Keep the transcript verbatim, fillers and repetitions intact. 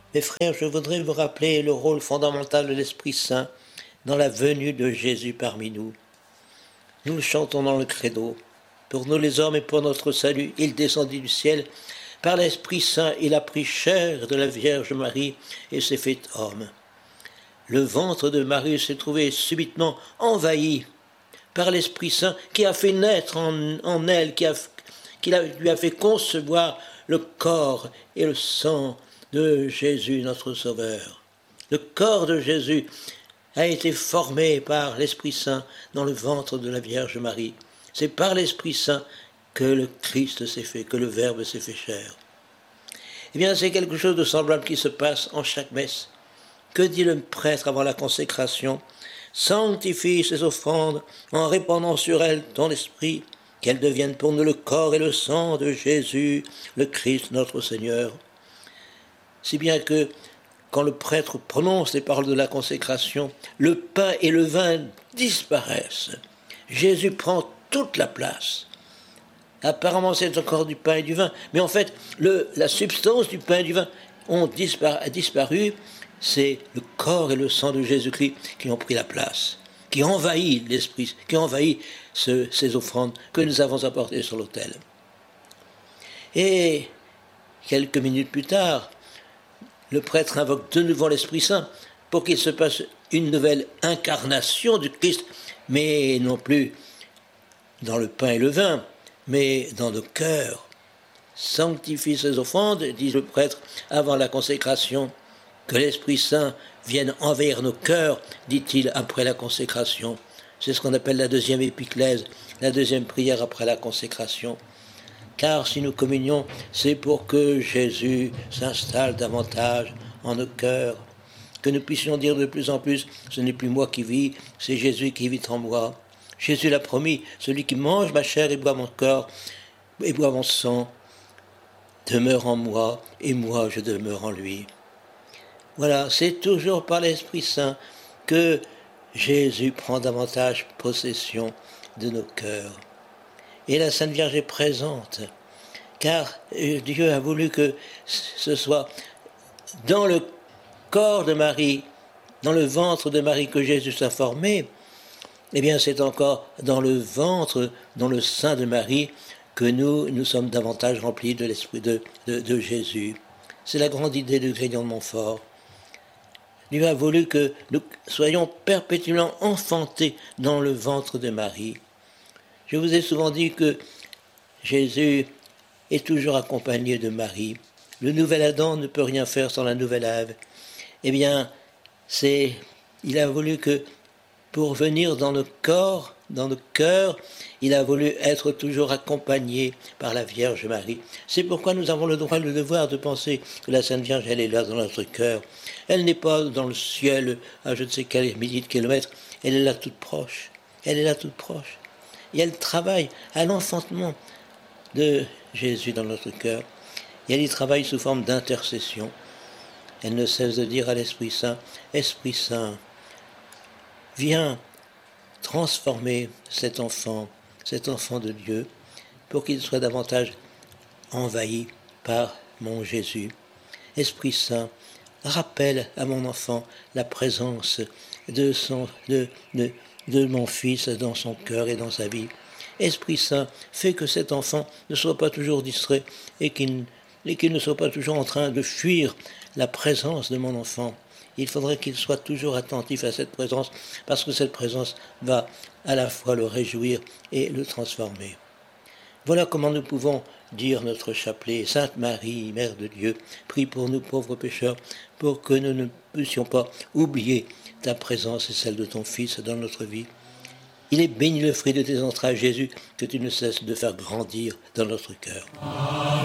Mes frères, je voudrais vous rappeler le rôle fondamental de l'Esprit Saint dans la venue de Jésus parmi nous. Nous le chantons dans le credo. Pour nous les hommes et pour notre salut, il descendit du ciel. Par l'Esprit Saint, il a pris chair de la Vierge Marie et s'est fait homme. Le ventre de Marie s'est trouvé subitement envahi par l'Esprit Saint qui a fait naître en, en elle, qui, a, qui a, lui a fait concevoir le corps et le sang de Jésus, notre Sauveur. Le corps de Jésus a été formé par l'Esprit Saint dans le ventre de la Vierge Marie. C'est par l'Esprit Saint que le Christ s'est fait, que le Verbe s'est fait chair. Eh bien, c'est quelque chose de semblable qui se passe en chaque messe. Que dit le prêtre avant la consécration ? Sanctifie ces offrandes en répandant sur elles ton esprit, qu'elles deviennent pour nous le corps et le sang de Jésus, le Christ notre Seigneur. Si bien que, quand le prêtre prononce les paroles de la consécration, le pain et le vin disparaissent. Jésus prend toute la place. Apparemment, c'est encore du pain et du vin, mais en fait, le, la substance du pain et du vin ont disparu, a disparu. C'est le corps et le sang de Jésus-Christ qui ont pris la place, qui envahit l'esprit, qui envahit ce, ces offrandes que nous avons apportées sur l'autel. Et quelques minutes plus tard, le prêtre invoque de nouveau l'Esprit Saint pour qu'il se passe une nouvelle incarnation du Christ, mais non plus dans le pain et le vin, mais dans nos cœurs. Sanctifie ces offrandes, dit le prêtre avant la consécration, que l'Esprit Saint vienne envahir nos cœurs, dit-il après la consécration. C'est ce qu'on appelle la deuxième épiclèse, la deuxième prière après la consécration. Car si nous communions, c'est pour que Jésus s'installe davantage en nos cœurs, que nous puissions dire de plus en plus, ce n'est plus moi qui vis, c'est Jésus qui vit en moi. Jésus l'a promis, celui qui mange ma chair et boit mon corps et boit mon sang, demeure en moi et moi je demeure en lui. Voilà, c'est toujours par l'Esprit Saint que Jésus prend davantage possession de nos cœurs. Et la Sainte Vierge est présente, car Dieu a voulu que ce soit dans le corps de Marie, dans le ventre de Marie que Jésus soit formé. Eh bien, c'est encore dans le ventre, dans le sein de Marie, que nous, nous sommes davantage remplis de l'esprit de, de, de Jésus. C'est la grande idée de Grignon de Montfort. Dieu a voulu que nous soyons perpétuellement enfantés dans le ventre de Marie. Je vous ai souvent dit que Jésus est toujours accompagné de Marie. Le nouvel Adam ne peut rien faire sans la nouvelle Ève. Eh bien, c'est, il a voulu que, pour venir dans nos corps, dans nos cœurs, il a voulu être toujours accompagné par la Vierge Marie. C'est pourquoi nous avons le droit et le devoir de penser que la Sainte Vierge, elle est là dans notre cœur. Elle n'est pas dans le ciel, à je ne sais quel milliers de kilomètres, elle est là toute proche. Elle est là toute proche. Et elle travaille à l'enfantement de Jésus dans notre cœur. Et elle y travaille sous forme d'intercession. Elle ne cesse de dire à l'Esprit Saint, « Esprit Saint, viens transformer cet enfant, cet enfant de Dieu, pour qu'il soit davantage envahi par mon Jésus. Esprit Saint, rappelle à mon enfant la présence de, son, de, de, de mon Fils dans son cœur et dans sa vie. Esprit Saint, fais que cet enfant ne soit pas toujours distrait et qu'il, et qu'il ne soit pas toujours en train de fuir la présence de mon enfant. Il faudrait qu'il soit toujours attentif à cette présence, parce que cette présence va à la fois le réjouir et le transformer. Voilà comment nous pouvons dire notre chapelet. Sainte Marie, Mère de Dieu, prie pour nous pauvres pécheurs, pour que nous ne puissions pas oublier ta présence et celle de ton Fils dans notre vie. Il est béni le fruit de tes entrailles, Jésus, que tu ne cesses de faire grandir dans notre cœur.